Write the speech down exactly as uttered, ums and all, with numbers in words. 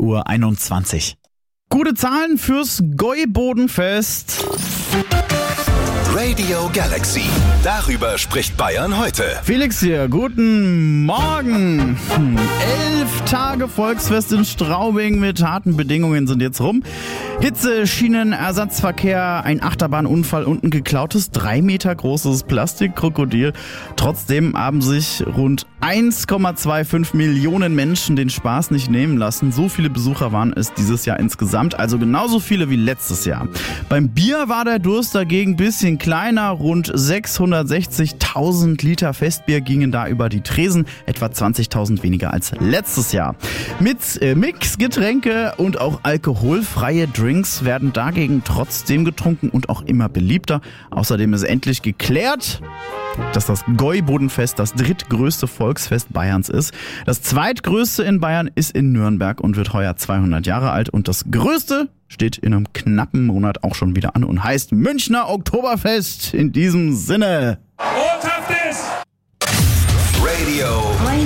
Uhr einundzwanzig. Gute Zahlen fürs Gäubodenfest. Radio Galaxy. Darüber spricht Bayern heute. Felix hier, guten Morgen. Hm, elf Tage Volksfest in Straubing mit harten Bedingungen sind jetzt rum. Hitze, Schienen, Ersatzverkehr, ein Achterbahnunfall und ein geklautes drei Meter großes Plastikkrokodil. Trotzdem haben sich rund eins Komma fünfundzwanzig Millionen Menschen den Spaß nicht nehmen lassen. So viele Besucher waren es dieses Jahr insgesamt, also genauso viele wie letztes Jahr. Beim Bier war der Durst dagegen ein bisschen kleiner. Rund sechshundertsechzigtausend Liter Festbier gingen da über die Tresen, etwa zwanzigtausend weniger als letztes Jahr. Mit äh, Mixgetränke und auch alkoholfreie Drinks werden dagegen trotzdem getrunken und auch immer beliebter. Außerdem ist endlich geklärt, dass das Gäubodenfest das drittgrößte Volksfest Bayerns ist. Das zweitgrößte in Bayern ist in Nürnberg und wird heuer zweihundert Jahre alt. Und das größte steht in einem knappen Monat auch schon wieder an und heißt Münchner Oktoberfest. In diesem Sinne. Radio